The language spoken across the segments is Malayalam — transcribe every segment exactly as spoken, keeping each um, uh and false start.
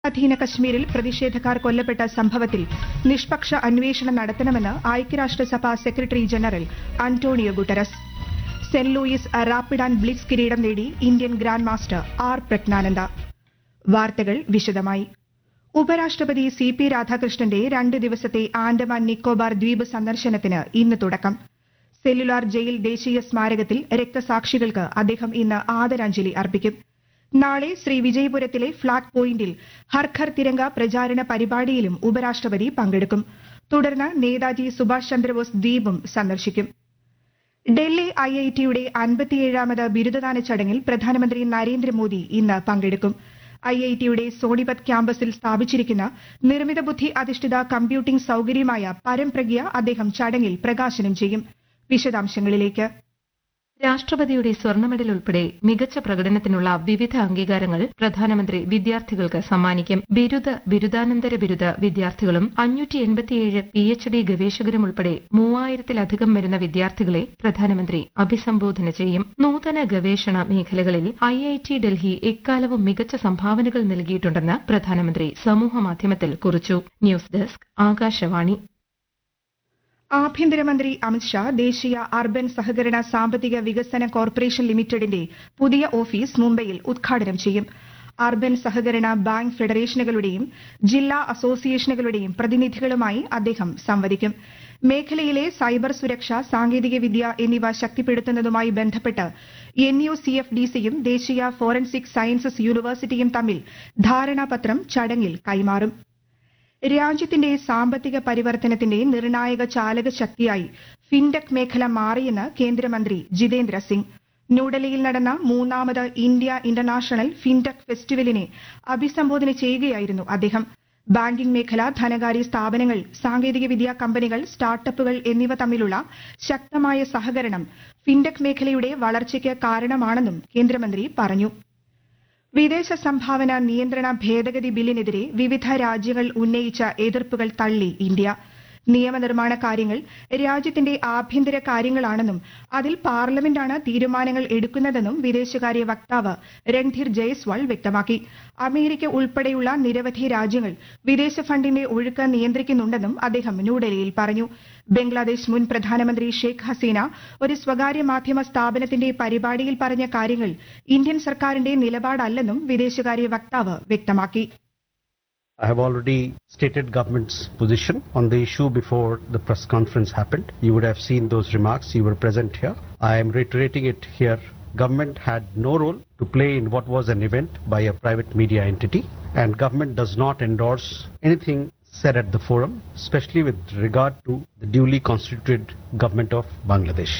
അധീന കശ്മീരിൽ പ്രതിഷേധക്കാർ കൊല്ലപ്പെട്ട സംഭവത്തിൽ നിഷ്പക്ഷ അന്വേഷണം നടത്തണമെന്ന് ഐക്യരാഷ്ട്രസഭ secretary general Antonio Guterres. Saint Louis rapid and blitz കിരീടം നേടി Indian grand master R Praggnanandhaa. വാർത്തകൾ വിശദമായി. ഉപരാഷ്ട്രപതി സി പി രാധാകൃഷ്ണന്റെ രണ്ട് ദിവസത്തെ ആൻഡമാൻ നിക്കോബാർ ദ്വീപ് സന്ദർശനത്തിന് ഇന്ന് തുടക്കം. സെല്ലുലാർ ജയിൽ ദേശീയ സ്മാരകത്തിൽ രക്തസാക്ഷികൾക്ക് അദ്ദേഹം ഇന്ന് ആദരാഞ്ജലി അർപ്പിക്കും. നാളെ ശ്രീവിജയപുരത്തിലെ ഫ്ളാഗ് പോയിന്റിൽ ഹർ ഘർ തിരംഗ പ്രചാരണ പരിപാടിയിലും ഉപരാഷ്ട്രപതി പങ്കെടുക്കും. തുടർന്ന് നേതാജി സുഭാഷ് ചന്ദ്രബോസ് ദ്വീപും സന്ദർശിക്കും. ഡൽഹി ഐ ഐ ടിയുടെ അൻപത്തിയേഴാമത് ബിരുദദാന ചടങ്ങിൽ പ്രധാനമന്ത്രി നരേന്ദ്രമോദി ഇന്ന് പങ്കെടുക്കും. ഐ ഐ ടിയുടെ സോണിപത് ക്യാമ്പസിൽ സ്ഥാപിച്ചിരിക്കുന്ന നിർമ്മിത ബുദ്ധി അധിഷ്ഠിത കമ്പ്യൂട്ടിംഗ് സൌകര്യമായ പരംപ്രജ്ഞ അദ്ദേഹം ചടങ്ങിൽ പ്രകാശനം ചെയ്യും. വിശദാംശങ്ങളിലേക്ക്. രാഷ്ട്രപതിയുടെ സ്വർണ്ണ മെഡൽ ഉൾപ്പെടെ മികച്ച പ്രകടനത്തിനുള്ള വിവിധ അംഗീകാരങ്ങൾ പ്രധാനമന്ത്രി വിദ്യാർത്ഥികൾക്ക് സമ്മാനിക്കും. ബിരുദ, ബിരുദാനന്തര ബിരുദ വിദ്യാർത്ഥികളും അഞ്ഞൂറ്റി എൺപത്തിയേഴ് പി എച്ച് ഡി ഗവേഷകരും ഉൾപ്പെടെ മൂവായിരത്തിലധികം വരുന്ന വിദ്യാർത്ഥികളെ പ്രധാനമന്ത്രി അഭിസംബോധന ചെയ്യും. നൂതന ഗവേഷണ മേഖലകളിൽ ഐ ഐ ടി ഡൽഹി എക്കാലവും മികച്ച സംഭാവനകൾ നൽകിയിട്ടുണ്ടെന്ന് പ്രധാനമന്ത്രി സമൂഹമാധ്യമത്തിൽ കുറിച്ചു. News desk, Akashvani. ആഭ്യന്തരമന്ത്രി അമിത്ഷാ ദേശീയ അർബൻ സഹകരണ സാമ്പത്തിക വികസന കോർപ്പറേഷൻ ലിമിറ്റഡിന്റെ പുതിയ ഓഫീസ് മുംബൈയിൽ ഉദ്ഘാടനം ചെയ്യും. അർബൻ സഹകരണ ബാങ്ക് ഫെഡറേഷനുകളുടെയും ജില്ലാ അസോസിയേഷനുകളുടെയും പ്രതിനിധികളുമായി അദ്ദേഹം സംവദിക്കും. മേഖലയിലെ സൈബർ സുരക്ഷ, സാങ്കേതികവിദ്യ എന്നിവ ശക്തിപ്പെടുത്തുന്നതുമായി ബന്ധപ്പെട്ട് N U C F D സിയും ദേശീയ ഫോറൻസിക് സയൻസസ് യൂണിവേഴ്സിറ്റിയും തമ്മിൽ ധാരണാപത്രം ചടങ്ങിൽ കൈമാറും. രാജ്യത്തിന്റെ സാമ്പത്തിക പരിവർത്തനത്തിന്റെ നിർണായക ചാലക ശക്തിയായി ഫിൻടെക് മേഖല മാറിയെന്ന് കേന്ദ്രമന്ത്രി ജിതേന്ദ്ര സിംഗ്. ന്യൂഡൽഹിയിൽ നടന്ന മൂന്നാമത് ഇന്ത്യ ഇന്റർനാഷണൽ ഫിൻടെക് ഫെസ്റ്റിവലിനെ അഭിസംബോധന ചെയ്യുകയായിരുന്നു അദ്ദേഹം. ബാങ്കിംഗ് മേഖല, ധനകാര്യ സ്ഥാപനങ്ങൾ, സാങ്കേതികവിദ്യാ കമ്പനികൾ, സ്റ്റാർട്ടപ്പുകൾ എന്നിവ തമ്മിലുള്ള ശക്തമായ സഹകരണം ഫിൻടെക് മേഖലയുടെ വളർച്ചയ്ക്ക് കാരണമാണെന്നും കേന്ദ്രമന്ത്രി പറഞ്ഞു. വിദേശ സംഭാവന നിയന്ത്രണ ഭേദഗതി ബില്ലിനെതിരെ വിവിധ രാജ്യങ്ങൾ ഉന്നയിച്ച എതിർപ്പുകൾ തള്ളി ഇന്ത്യ. നിയമനിർമ്മാണ കാര്യങ്ങൾ രാജ്യത്തിന്റെ ആഭ്യന്തര കാര്യങ്ങളാണെന്നും അതിൽ പാർലമെന്റാണ് തീരുമാനങ്ങൾ എടുക്കുന്നതെന്നും വിദേശകാര്യ വക്താവ് രൺധീർ ജയ്സ്വാൾ വ്യക്തമാക്കി. അമേരിക്ക ഉൾപ്പെടെയുള്ള നിരവധി രാജ്യങ്ങൾ വിദേശ ഫണ്ടിന്റെ ഒഴുക്ക് നിയന്ത്രിക്കുന്നുണ്ടെന്നും അദ്ദേഹം ന്യൂഡൽഹിയിൽ പറഞ്ഞു. ബംഗ്ലാദേശ് മുൻ പ്രധാനമന്ത്രി ഷെയ്ഖ് ഹസീന ഒരു സ്വകാര്യ മാധ്യമ സ്ഥാപനത്തിന്റെ പരിപാടിയിൽ പറഞ്ഞ കാര്യങ്ങൾ ഇന്ത്യൻ സർക്കാരിന്റെ നിലപാടല്ലെന്നും വിദേശകാര്യ വക്താവ് വ്യക്തമാക്കി. I have already stated government's position on the issue before the press conference happened. You would have seen those remarks. You were present here. I am reiterating it here. Government had no role to play in what was an event by a private media entity, and government does not endorse anything said at the forum, especially with regard to the duly constituted government of Bangladesh.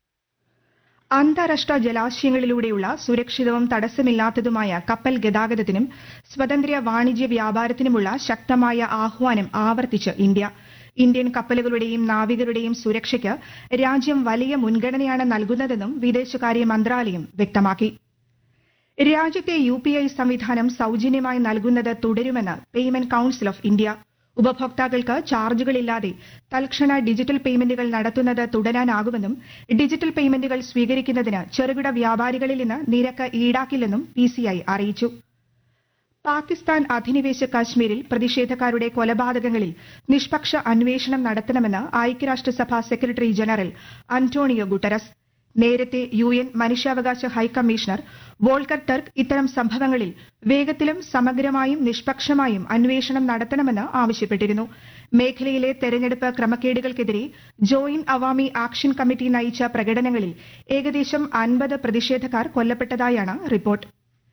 അന്താരാഷ്ട്ര ജലാശയങ്ങളിലൂടെയുള്ള സുരക്ഷിതവും തടസ്സമില്ലാത്തതുമായ കപ്പൽ ഗതാഗതത്തിനും സ്വതന്ത്ര വാണിജ്യ വ്യാപാരത്തിനുമുള്ള ശക്തമായ ആഹ്വാനം ആവർത്തിച്ച് ഇന്ത്യ. ഇന്ത്യൻ കപ്പലുകളുടെയും നാവികരുടെയും സുരക്ഷയ്ക്ക് രാജ്യം വലിയ മുൻഗണനയാണ് നൽകുന്നതെന്നും വിദേശകാര്യ മന്ത്രാലയം വ്യക്തമാക്കി. രാജ്യത്തെ യു പി ഐ സംവിധാനം സൌജന്യമായി നൽകുന്നത് തുടരുമെന്ന് പേയ്മെന്റ് കൌൺസിൽ ഓഫ് ഇന്ത്യ. ഉപഭോക്താക്കൾക്ക് ചാർജുകളില്ലാതെ തൽക്ഷണ ഡിജിറ്റൽ പേയ്മെന്റുകൾ നടത്തുന്നത് തുടരാനാകുമെന്നും ഡിജിറ്റൽ പേയ്മെന്റുകൾ സ്വീകരിക്കുന്നതിന് ചെറുകിട വ്യാപാരികളിൽ നിന്ന് നിരക്ക് ഈടാക്കില്ലെന്നും പി സി ഐ അറിയിച്ചു. പാകിസ്ഥാൻ അധിനിവേശ കാശ്മീരിൽ പ്രതിഷേധക്കാരുടെ കൊലപാതകങ്ങളിൽ നിഷ്പക്ഷ അന്വേഷണം നടത്തണമെന്ന് ഐക്യരാഷ്ട്രസഭ സെക്രട്ടറി ജനറൽ അന്റോണിയോ ഗുട്ടറസ്. നേരത്തെ യു എൻ മനുഷ്യാവകാശ ഹൈക്കമ്മീഷണർ വോൾക്കർ ടർക്ക് ഇത്തരം സംഭവങ്ങളിൽ വേഗത്തിലും സമഗ്രമായും നിഷ്പക്ഷമായും അന്വേഷണം നടത്തണമെന്ന് ആവശ്യപ്പെട്ടിരുന്നു. മേഖലയിലെ തെരഞ്ഞെടുപ്പ് ക്രമക്കേടുകൾക്കെതിരെ ജോയിന്റ് അവാമി ആക്ഷൻ കമ്മിറ്റി നയിച്ച പ്രകടനങ്ങളിൽ ഏകദേശം അൻപത് പ്രതിഷേധക്കാർ കൊല്ലപ്പെട്ടതായാണ് റിപ്പോർട്ട്.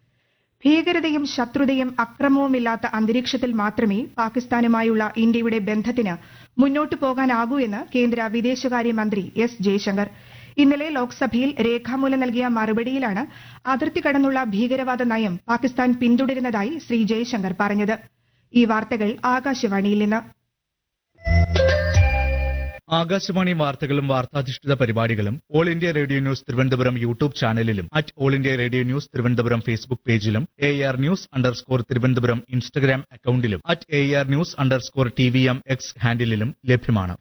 ഭീകരതയും ശത്രുതയും അക്രമവുമില്ലാത്ത അന്തരീക്ഷത്തിൽ മാത്രമേ പാകിസ്ഥാനുമായുള്ള ഇന്ത്യയുടെ ബന്ധത്തിന് മുന്നോട്ടു പോകാനാകൂ എന്ന് കേന്ദ്ര വിദേശകാര്യമന്ത്രി എസ് ജയശങ്കർ ഇന്നലെ ലോക്സഭയിൽ രേഖാമൂലം നൽകിയ മറുപടിയിലാണ് അതിർത്തി കടന്നുള്ള ഭീകരവാദ നയം പാകിസ്ഥാൻ പിന്തുടരുന്നതായി ശ്രീ ജയശങ്കർ പറഞ്ഞത്. ഈ വാർത്തകൾ ആകാശവാണിയിൽ നിന്ന്. ആകാശവാണി വാർത്തകളും വാർത്താധിഷ്ഠിത പരിപാടികളും all India radio news Thiruvananthapuram YouTube ചാനലിലും at all India radio news Thiruvananthapuram Facebook പേജിലും A R news underscore Thiruvananthapuram Instagram അക്കൌണ്ടിലും at A R news underscore T V M X ഹാൻഡിലും ലഭ്യമാണ്.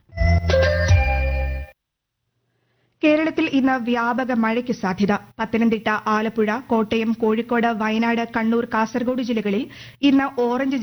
കേരളത്തിൽ ഇന്ന് വ്യാപക മഴയ്ക്ക് സാധ്യത. പത്തനംതിട്ട, ആലപ്പുഴ, കോട്ടയം, കോഴിക്കോട്, വയനാട്, കണ്ണൂർ, കാസർഗോഡ് ജില്ലകളിൽ ഇന്ന് ഓറഞ്ച്